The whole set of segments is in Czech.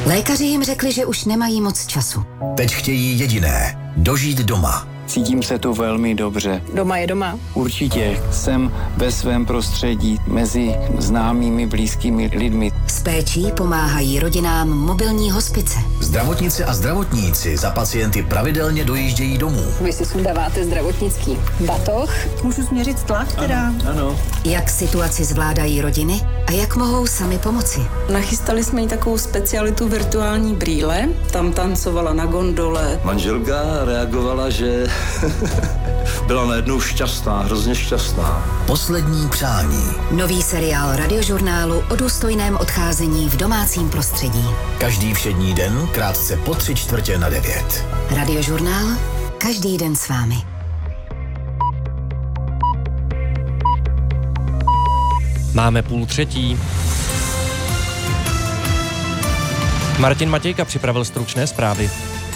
Lékaři jim řekli, že už nemají moc času. Teď chtějí jediné – dožít doma. Cítím se tu velmi dobře. Doma je doma. Určitě jsem ve svém prostředí mezi známými, blízkými lidmi. S péčí pomáhají rodinám mobilní hospice. Zdravotnice a zdravotníci za pacienty pravidelně dojíždějí domů. Vy si sundáváte zdravotnický batoh. Můžu změřit tlak teda? Ano. Jak situaci zvládají rodiny a jak mohou sami pomoci. Nachystali jsme jí takovou specialitu virtuální brýle. Tam tancovala na gondole. Manželka reagovala, že byla najednou šťastná, hrozně šťastná. Poslední přání. Nový seriál Radiožurnálu o důstojném odcházení v domácím prostředí. Každý všední den krátce po 8:45. Radiožurnál každý den s vámi. Máme 2:30. Martin Matějka připravil stručné zprávy.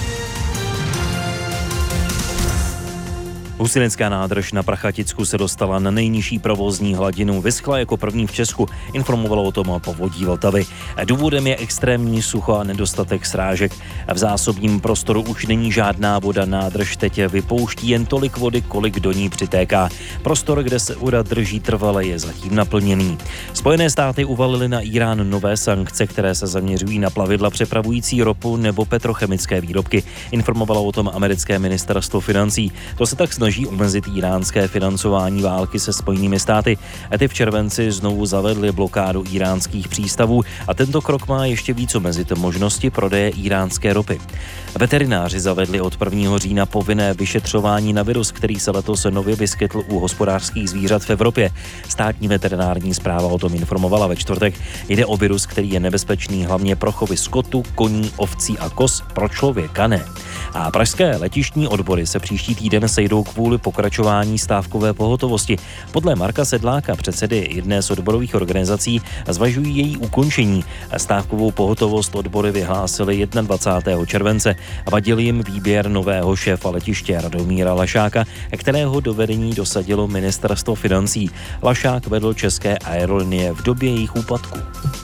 Husinická nádrž na Prachaticku se dostala na nejnižší provozní hladinu. Vyschla jako první v Česku, informovalo o tom Povodí Vltavy. Důvodem je extrémní sucho a nedostatek srážek. V zásobním prostoru už není žádná voda, nádrž teď vypouští jen tolik vody, kolik do ní přitéká. Prostor, kde se voda drží trvale, je zatím naplněný. Spojené státy uvalily na Írán nové sankce, které se zaměřují na plavidla přepravující ropu nebo petrochemické výrobky. Informovalo o tom americké ministerstvo financí. To se tak snaží omezit íránské financování války se Spojenými státy. Ty v červenci znovu zavedly blokádu íránských přístavů a tento krok má ještě víc omezit možnosti prodeje íránské ropy. Veterináři zavedli od 1. října povinné vyšetřování na virus, který se letos nově vyskytl u hospodářských zvířat v Evropě. Státní veterinární správa o tom informovala ve čtvrtek. Jde o virus, který je nebezpečný hlavně pro chovy skotu, koní, ovcí a koz, pro člověka ne. A pražské letištní odbory se příští týden sejdou kvůli pokračování stávkové pohotovosti. Podle Marka Sedláka, předsedy jedné z odborových organizací, zvažují její ukončení. Stávkovou pohotovost odbory vyhlásily 21. července. Vadil jim výběr nového šéfa letiště Radomíra Lašáka, kterého do vedení dosadilo ministerstvo financí. Lašák vedl České aerolinie v době jejich úpadku.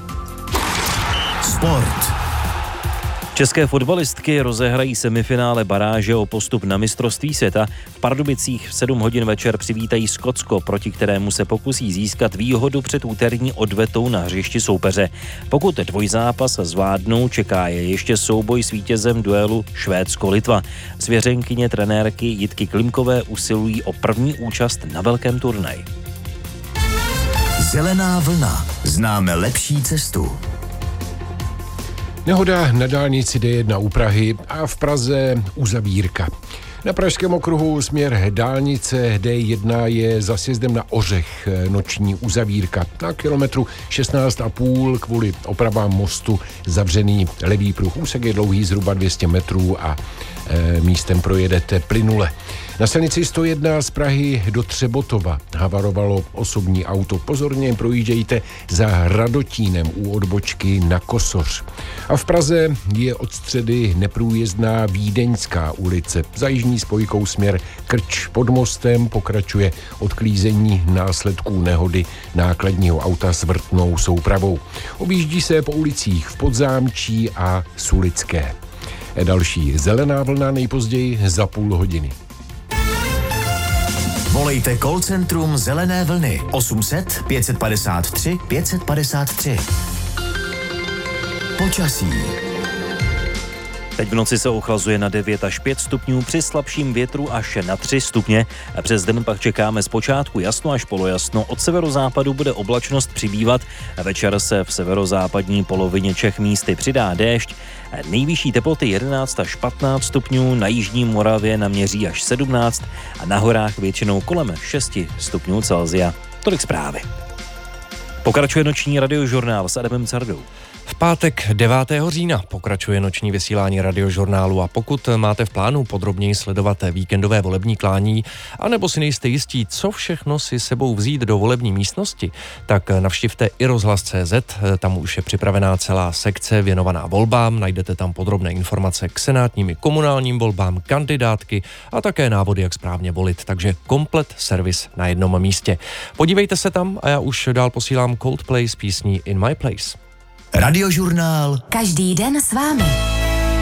Sport. České fotbalistky rozehrají semifinále baráže o postup na mistrovství světa. V Pardubicích v 7 hodin večer přivítají Skotsko, proti kterému se pokusí získat výhodu před úterní odvetou na hřišti soupeře. Pokud dvojzápas zvládnou, čeká je ještě souboj s vítězem duelu Švédsko-Litva. Svěřenkyně trenérky Jitky Klimkové usilují o první účast na velkém turnaji. Zelená vlna. Známe lepší cestu. Nehoda na dálnici D1 u Prahy a v Praze uzavírka. Na pražském okruhu směr dálnice D1 je za sjezdem na Ořech noční uzavírka. Na kilometru 16,5 kvůli opravám mostu zavřený levý pruh. Úsek je dlouhý zhruba 200 metrů a místem projedete plynule. Na silnici 101 z Prahy do Třebotova havarovalo osobní auto. Pozorně projíždějte za Radotínem u odbočky na Kosoř. A v Praze je od středy neprůjezdná Vídeňská ulice. Za jižní spojkou směr Krč pod mostem pokračuje odklízení následků nehody nákladního auta s vrtnou soupravou. Objíždí se po ulicích v Podzámčí a Sulické. Další zelená vlna nejpozději za půl hodiny. Volejte call centrum Zelené vlny 800 553 553. Počasí. Teď v noci se ochlazuje na 9 až 5 stupňů, při slabším větru až na 3 stupně. Přes den pak čekáme zpočátku jasno až polojasno. Od severozápadu bude oblačnost přibývat. Večer se v severozápadní polovině Čech místy přidá déšť. Nejvyšší teploty 11 až 15 stupňů, na jižní Moravě naměří až 17 a na horách většinou kolem 6 stupňů Celsia. Tolik zprávy. Pokračuje noční radiožurnál s Adamem Cardou. V pátek 9. října pokračuje noční vysílání radiožurnálu a pokud máte v plánu podrobněji sledovat víkendové volební klání, anebo si nejste jistí, co všechno si sebou vzít do volební místnosti, tak navštivte i rozhlas.cz, tam už je připravená celá sekce věnovaná volbám, najdete tam podrobné informace k senátním i komunálním volbám, kandidátky a také návody, jak správně volit, takže komplet servis na jednom místě. Podívejte se tam a já už dál posílám Coldplay s písní In My Place. Radiožurnál. Každý den s vámi.